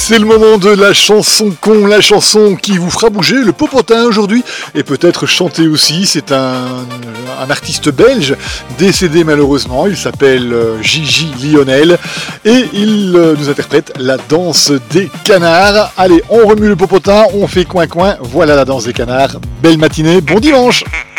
C'est le moment de la chanson con, la chanson qui vous fera bouger le popotin aujourd'hui et peut-être chanter aussi. C'est un artiste belge décédé malheureusement, il s'appelle Gigi Lionel et il nous interprète la danse des canards. Allez, on remue le popotin, on fait coin-coin, voilà la danse des canards. Belle matinée, bon dimanche!